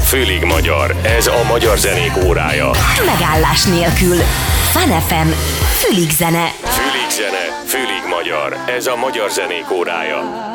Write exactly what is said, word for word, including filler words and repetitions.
Fülig magyar. Ez a magyar zenék órája. Megállás nélkül. Fun ef em. Fülig zene. Fülig zene. Fülig magyar. Ez a magyar zenék órája.